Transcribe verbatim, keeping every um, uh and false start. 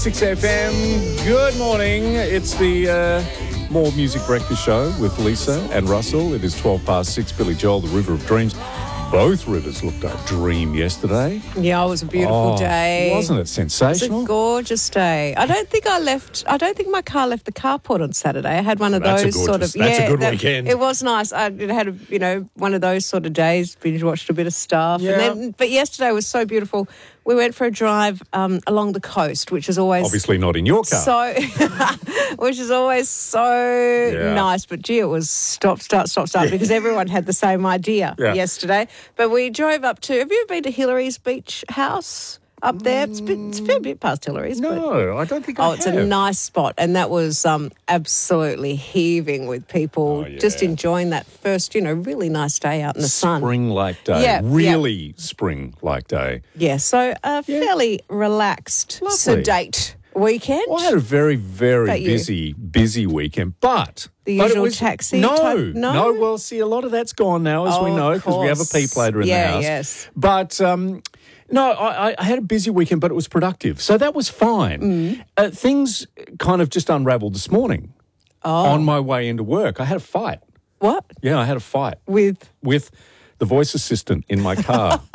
six F M, good morning. It's the uh, More Music Breakfast Show with Lisa and Russell. It is twelve past six. Billy Joel, The River of Dreams. Both rivers looked like a dream yesterday. Yeah, it was a beautiful oh, day. Wasn't it It sensational? was a gorgeous day. I don't think I left, I don't think my car left the carport on Saturday. I had one of That's a those sort gorgeous- of... that's a yeah, good that- weekend. It was nice. I had, a, you know, one of those sort of days, binge watched a bit of stuff. Yeah. And then, but yesterday was so beautiful. We went for a drive um, along the coast, which is always... Obviously not in your car. So, which is always so Yeah. nice. But gee, it was stop, start, stop, start because everyone had the same idea Yeah. yesterday. But we drove up to, have you been to Hillary's Beach House up there? It's, a bit, it's a fair bit past Hillary's. But, no, I don't think I oh, it's have. a nice spot. And that was um, absolutely heaving with people Oh, yeah. just enjoying that first, you know, really nice day out in the sun. Spring-like day. Yeah, really spring-like day. Yeah, so a Yeah. fairly relaxed, Lovely. sedate weekend. Well, I had a very, very About you? busy, busy weekend, but... The but it usual was, taxi No, type- no? well, see, a lot of that's gone now, as we Oh, know, of because we have a course. P-plater in Yeah, the house. yes. But... Um, No, I, I had a busy weekend, but it was productive. So that was fine. Mm. Uh, things kind of just unravelled this morning Oh. on my way into work. I had a fight. What? Yeah, I had a fight With... with the voice assistant in my car.